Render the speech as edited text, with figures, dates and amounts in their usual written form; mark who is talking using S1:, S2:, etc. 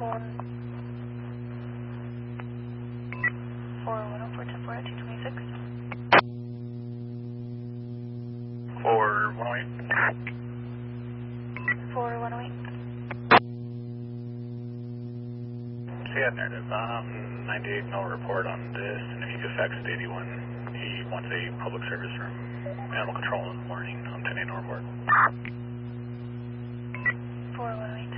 S1: 4104 10 4 226.
S2: 4108.
S1: 4108.
S2: Yeah, narrative. 98, no report on this, and if you could fax it to 81, he wants a public service from Animal Control in the morning on 10-8, no report.
S1: 4108.